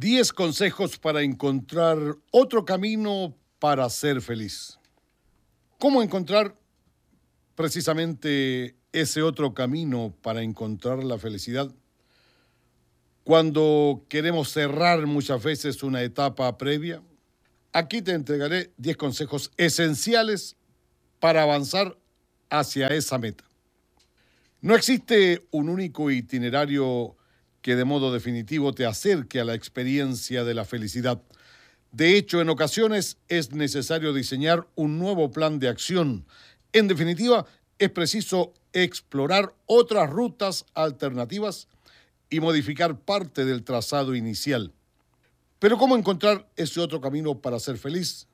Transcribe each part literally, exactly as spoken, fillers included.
diez consejos para encontrar otro camino para ser feliz. ¿Cómo encontrar precisamente ese otro camino para encontrar la felicidad? Cuando queremos cerrar muchas veces una etapa previa, aquí te entregaré diez consejos esenciales para avanzar hacia esa meta. No existe un único itinerario que de modo definitivo te acerque a la experiencia de la felicidad. De hecho, en ocasiones es necesario diseñar un nuevo plan de acción. En definitiva, es preciso explorar otras rutas alternativas y modificar parte del trazado inicial. Pero ¿cómo encontrar ese otro camino para ser feliz?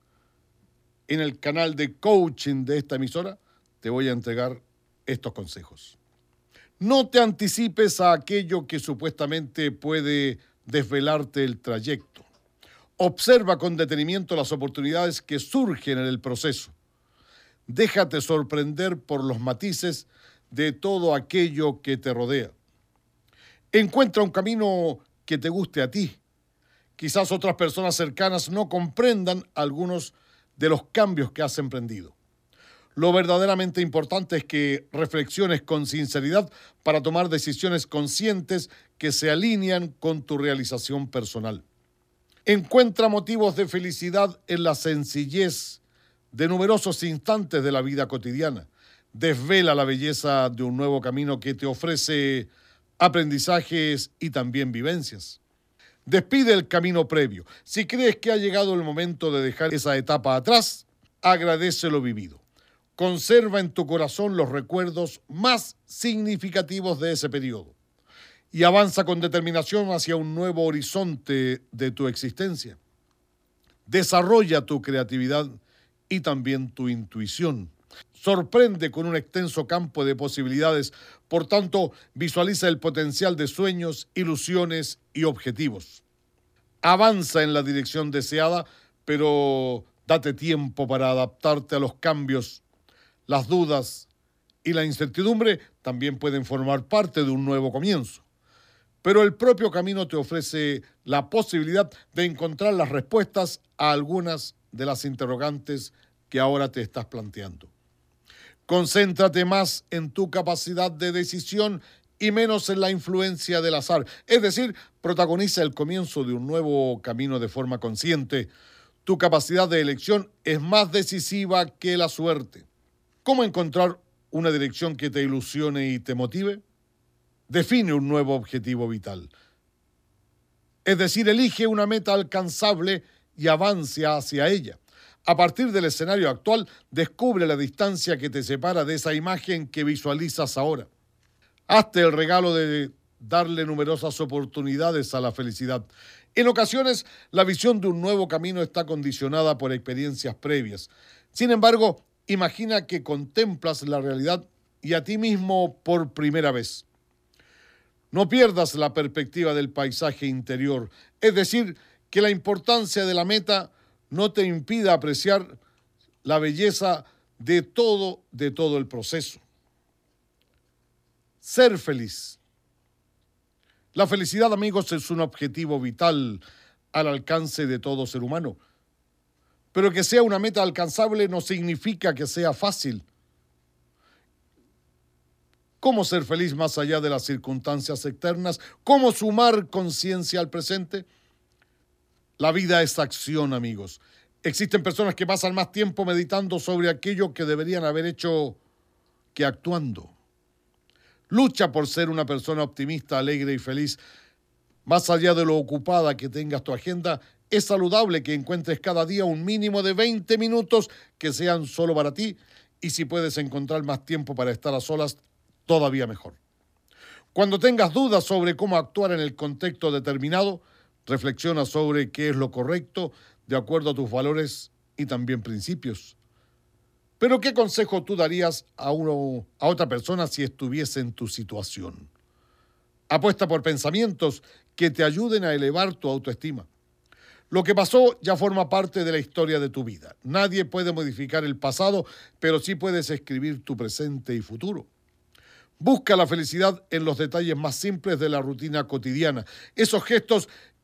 En el canal de coaching de esta emisora te voy a entregar estos consejos. No te anticipes a aquello que supuestamente puede desvelarte el trayecto. Observa con detenimiento las oportunidades que surgen en el proceso. Déjate sorprender por los matices de todo aquello que te rodea. Encuentra un camino que te guste a ti. Quizás otras personas cercanas no comprendan algunos de los cambios que has emprendido. Lo verdaderamente importante es que reflexiones con sinceridad para tomar decisiones conscientes que se alinean con tu realización personal. Encuentra motivos de felicidad en la sencillez de numerosos instantes de la vida cotidiana. Desvela la belleza de un nuevo camino que te ofrece aprendizajes y también vivencias. Despide el camino previo. Si crees que ha llegado el momento de dejar esa etapa atrás, agradece lo vivido. Conserva en tu corazón los recuerdos más significativos de ese periodo y avanza con determinación hacia un nuevo horizonte de tu existencia. Desarrolla tu creatividad y también tu intuición. Sorprende con un extenso campo de posibilidades, por tanto, visualiza el potencial de sueños, ilusiones y objetivos. Avanza en la dirección deseada, pero date tiempo para adaptarte a los cambios. Las dudas y la incertidumbre también pueden formar parte de un nuevo comienzo. Pero el propio camino te ofrece la posibilidad de encontrar las respuestas a algunas de las interrogantes que ahora te estás planteando. Concéntrate más en tu capacidad de decisión y menos en la influencia del azar. Es decir, protagoniza el comienzo de un nuevo camino de forma consciente. Tu capacidad de elección es más decisiva que la suerte. ¿Cómo encontrar una dirección que te ilusione y te motive? Define un nuevo objetivo vital. Es decir, elige una meta alcanzable y avance hacia ella. A partir del escenario actual, descubre la distancia que te separa de esa imagen que visualizas ahora. Hazte el regalo de darle numerosas oportunidades a la felicidad. En ocasiones, la visión de un nuevo camino está condicionada por experiencias previas. Sin embargo, imagina que contemplas la realidad y a ti mismo por primera vez. No pierdas la perspectiva del paisaje interior, es decir, que la importancia de la meta no te impida apreciar la belleza de todo, de todo el proceso. Ser feliz. La felicidad, amigos, es un objetivo vital al alcance de todo ser humano. Pero que sea una meta alcanzable no significa que sea fácil. ¿Cómo ser feliz más allá de las circunstancias externas? ¿Cómo sumar conciencia al presente? La vida es acción, amigos. Existen personas que pasan más tiempo meditando sobre aquello que deberían haber hecho que actuando. Lucha por ser una persona optimista, alegre y feliz. Más allá de lo ocupada que tengas tu agenda, es saludable que encuentres cada día un mínimo de veinte minutos que sean solo para ti, y si puedes encontrar más tiempo para estar a solas, todavía mejor. Cuando tengas dudas sobre cómo actuar en el contexto determinado, reflexiona sobre qué es lo correcto de acuerdo a tus valores y también principios. Pero ¿qué consejo tú darías a, uno, a otra persona si estuviese en tu situación? Apuesta por pensamientos que te ayuden a elevar tu autoestima. Lo que pasó ya forma parte de la historia de tu vida. Nadie puede modificar el pasado, pero sí puedes escribir tu presente y futuro. Busca la felicidad en los detalles más simples de la rutina cotidiana, esos gestos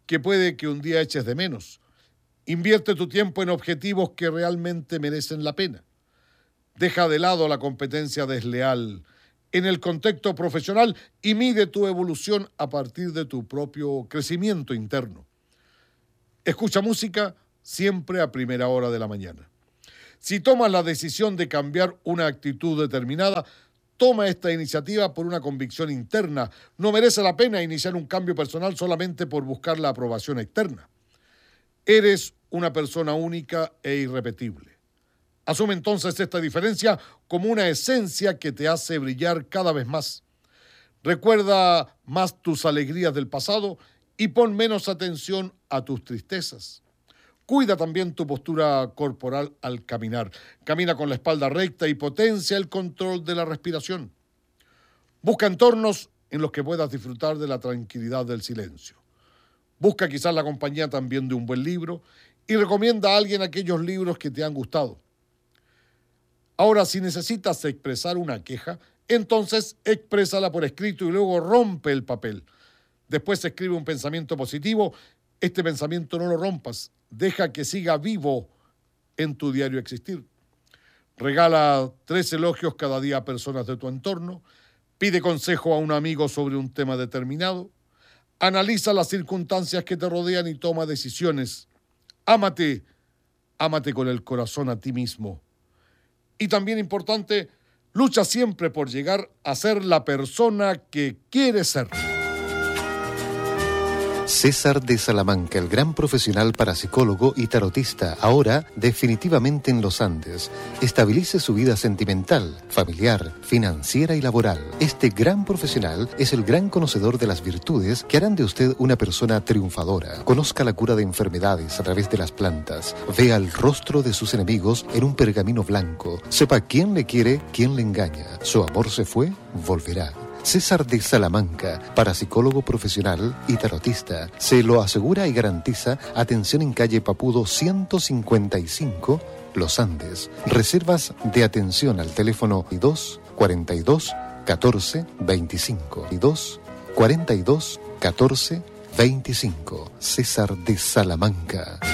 que puede que un día eches de menos. Invierte tu tiempo en objetivos que realmente merecen la pena. Deja de lado la competencia desleal en el contexto profesional y mide tu evolución a partir de tu propio crecimiento interno. Escucha música siempre a primera hora de la mañana. Si tomas la decisión de cambiar una actitud determinada, toma esta iniciativa por una convicción interna. No merece la pena iniciar un cambio personal solamente por buscar la aprobación externa. Eres una persona única e irrepetible. Asume entonces esta diferencia como una esencia que te hace brillar cada vez más. Recuerda más tus alegrías del pasado y pon menos atención a tus tristezas. Cuida también tu postura corporal al caminar. Camina con la espalda recta y potencia el control de la respiración. Busca entornos en los que puedas disfrutar de la tranquilidad del silencio. Busca quizás la compañía también de un buen libro y recomienda a alguien aquellos libros que te han gustado. Ahora, si necesitas expresar una queja, entonces exprésala por escrito y luego rompe el papel. Después escribe un pensamiento positivo. Este pensamiento no lo rompas. Deja que siga vivo en tu diario existir. Regala tres elogios cada día a personas de tu entorno. Pide consejo a un amigo sobre un tema determinado. Analiza las circunstancias que te rodean y toma decisiones. Ámate, ámate con el corazón a ti mismo. Y también importante, lucha siempre por llegar a ser la persona que quieres ser. César de Salamanca, el gran profesional parapsicólogo y tarotista, ahora definitivamente en los Andes. Estabilice su vida sentimental, familiar, financiera y laboral. Este gran profesional es el gran conocedor de las virtudes que harán de usted una persona triunfadora. Conozca la cura de enfermedades a través de las plantas. Vea el rostro de sus enemigos en un pergamino blanco. Sepa quién le quiere, quién le engaña. Su amor se fue, volverá. César de Salamanca, parapsicólogo profesional y tarotista, se lo asegura y garantiza atención en calle Papudo ciento cincuenta y cinco, Los Andes. Reservas de atención al teléfono dos cuarenta y dos catorce veinticinco y dos cuarenta y dos catorce veinticinco. César de Salamanca.